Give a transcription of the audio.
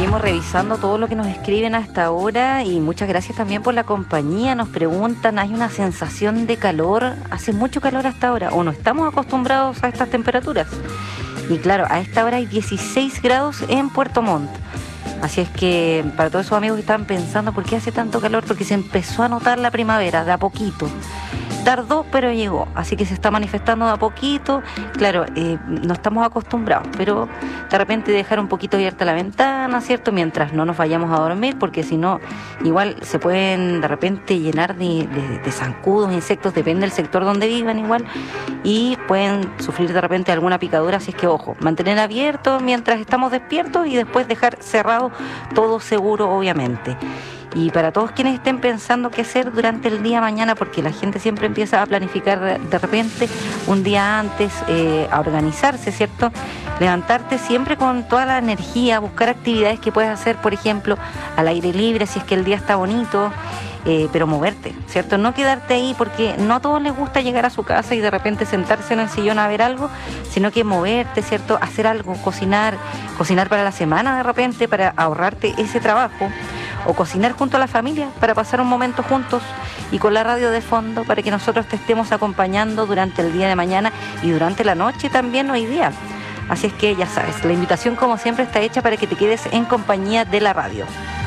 seguimos revisando todo lo que nos escriben hasta ahora y muchas gracias también por la compañía. Nos preguntan, hay una sensación de calor, hace mucho calor hasta ahora o no estamos acostumbrados a estas temperaturas. Y claro, a esta hora hay 16 grados en Puerto Montt. Así es que para todos esos amigos que estaban pensando por qué hace tanto calor, porque se empezó a notar la primavera de a poquito. Tardó, pero llegó, así que se está manifestando de a poquito. Claro, no estamos acostumbrados, pero de repente dejar un poquito abierta la ventana, ¿cierto? Mientras no nos vayamos a dormir, porque si no, igual se pueden de repente llenar de zancudos, insectos, depende del sector donde vivan igual, y pueden sufrir de repente alguna picadura, así es que ojo, mantener abierto mientras estamos despiertos y después dejar cerrado todo seguro, obviamente. Y para todos quienes estén pensando qué hacer durante el día mañana, porque la gente siempre empieza a planificar de repente un día antes, a organizarse, ¿cierto? Levantarte siempre con toda la energía, buscar actividades que puedes hacer, por ejemplo, al aire libre, si es que el día está bonito, pero moverte, ¿cierto? No quedarte ahí, porque no a todos les gusta llegar a su casa y de repente sentarse en el sillón a ver algo, sino que moverte, ¿cierto? Hacer algo, cocinar para la semana de repente, para ahorrarte ese trabajo. O cocinar junto a la familia para pasar un momento juntos y con la radio de fondo para que nosotros te estemos acompañando durante el día de mañana y durante la noche también hoy día. Así es que ya sabes, la invitación como siempre está hecha para que te quedes en compañía de la radio.